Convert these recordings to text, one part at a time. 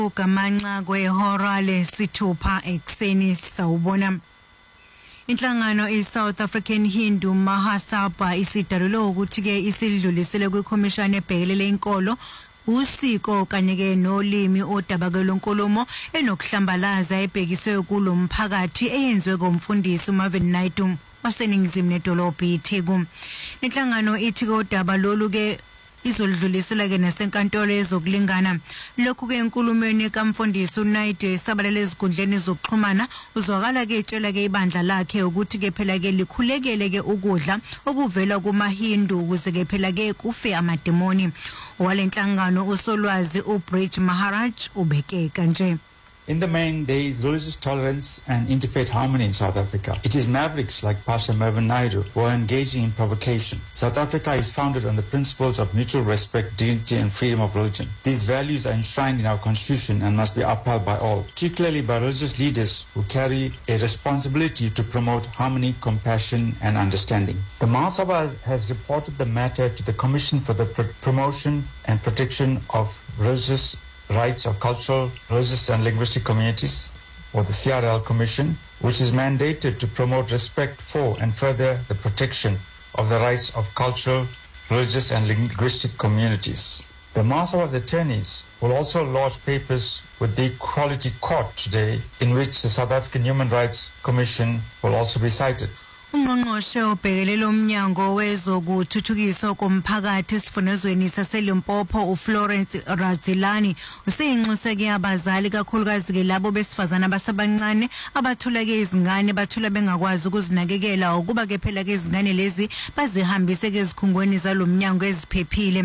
Ugamanxa kwehora lesithupha ekseni sawubona. Inhlangano iSouth African Hindu Mahasabha isidalule ukuthi ke isidlulisele kwikhomishana ebhekelele inkolo usiko kanye ke nolimi odabakelo nkulumo enokuhlambalaza ebhekiswe kulo mphakathi eyenziwe ngomfundisi uMarvin Naidu waseningizimu nedolobha iTheku. Inhlangano ithi kodaba lolu ke izolidlulisela ke nasenkantolo ezokulingana. Lokhu ke enkulumweni kaMfundisi uNaidu esabalele ezigundleni zokuxhumana uzwakala ke etshela ke ibandla lakhe ukuthi ke phela ke likhulekele ke ukudla okuvela kumaHindu ukuze ke phela ke kufe amademoni. Walenhlangano usolwazi uBridge Maharaj ubeke kanje. In the main, there is religious tolerance and interfaith harmony in South Africa. It is mavericks like Pastor Marvin Naidu who are engaging in provocation. South Africa is founded on the principles of mutual respect, dignity and freedom of religion. These values are enshrined in our constitution and must be upheld by all, particularly by religious leaders who carry a responsibility to promote harmony, compassion and understanding. The Mahasabha has reported the matter to the Commission for the Promotion and Protection of Religious Rights of Cultural, Religious and Linguistic Communities, or the CRL Commission, which is mandated to promote respect for and further the protection of the rights of cultural, religious and linguistic communities. The Mahasabha's attorneys will also lodge papers with the Equality Court today, in which the South African Human Rights Commission will also be cited. Ungqongqoshe obhekelele umnyango wezokuthuthukiswa komphakathi esifunezweni saseLimpopo uFlorence Razilani useyinxuse ke abazali kakhulukazi ke labo besifazana abasabancane abathola ke izingane bathola bengakwazi ukuzinakekela ukuba ke phela ke izingane lezi bazihambise ke ezikhungweni zalomnyango eziphephile.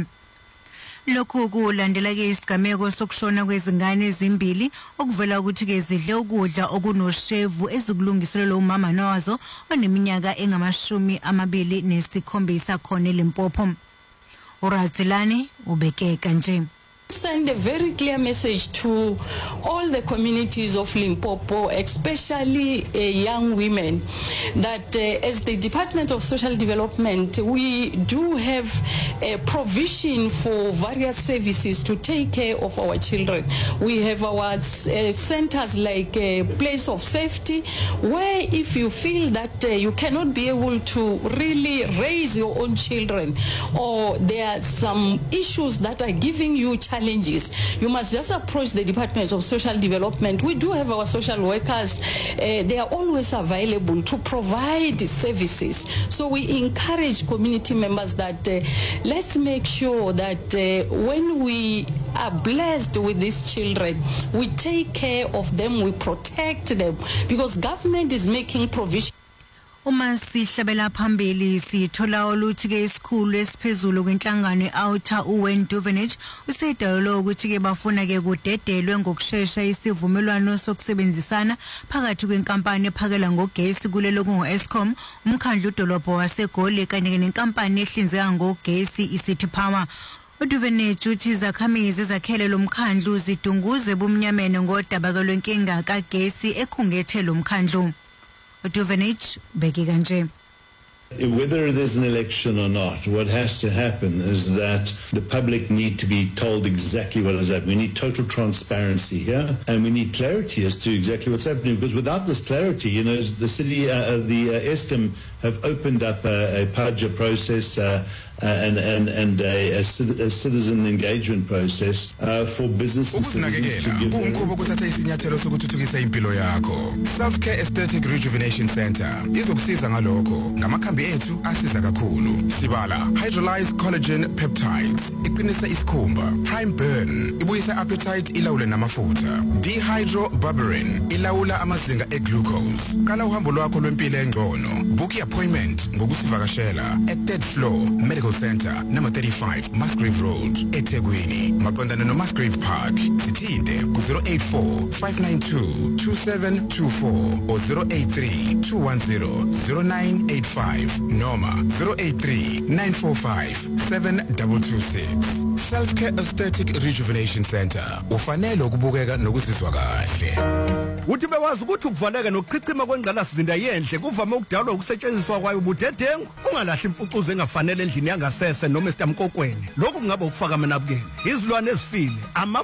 Lokhu kulandela ke isigameko sokushona kwezingane ezimbili okuvela ukuthi ke zidle ukudla okunoshevu ezikulungiselwe umama nazo oneminyaka engamashumi 27 khona eLimpopo. uRazilani ubeke kanje. Send a very clear message to all the communities of Limpopo, especially young women, that as the Department of Social Development, we do have a provision for various services to take care of our children. We have our centers like a place of safety, where if you feel that you cannot be able to really raise your own children, or there are some issues that are giving you challenges, you must just approach the Department of Social Development. We do have our social workers. They are always available to provide services. So we encourage community members that let's make sure that when we are blessed with these children, we take care of them, we protect them, because government is making provision. Uma sihlabela phambili sithola oluthi ke isikhulu esiphezulu kwenhlangano eOuter uWayne Duvenage usedalolo ukuthi ke bafuna ke kudedelwe ngokusheshsha isivumelwano sokusebenzisana phakathi kwenkampani ephakela ngogesi kulelo kungoEskom, umkhandlu udolobha waseGoli kanye nenkampani ehlinzeka ngogesi iCity Power. uDuvenage uthi izakhamizi ezakhele lo mkhandlu zidunguze bumnyamene ngodaba lwenkinga kagesi ekhungethe lo mkhandlu. uDuvenage beke kanje. Whether there's an election or not, what has to happen is that the public need to be told exactly what is happening. We need total transparency here, and we need clarity as to exactly what's happening, because without this clarity, you know, the city, the Eskom have opened up a Paja process and a citizen engagement process for businesses to give Self-Care Aesthetic Rejuvenation Center izokusiza ngalokho ngamakhambi ethu asiza kakhulu. Sibala hydrolyzed collagen peptides iqinisa isikhumba, prime burn ibuyisa appetite ilawule namafutha, dehydroberberine ilawula amazinga eglucose. Kala uhambo lwakho lwempilo engcono, book appointment ngokusivakashela at 3rd floor Medical Center number 35 Musgrave Road eThekwini maqondana no Musgrave Park. Sithinte ku 084 592 2724 or 083 210 0985 noma 083 945 7226. Self-Care Aesthetic Rejuvenation Center ufanele ukubukeka nokuzizwa kahle. Uthi bewazi ukuthi ukuvaleka nokuchichima kwengqalasizinda yenhle kuvame ukudalwa ukusetshenziswa kwayo ubudedengu ungalahla imfucuza engafanele endlini yangasese noma esitamkokweni. Lokhu kungaba ukufaka amanabukeni, izilwane ezifile,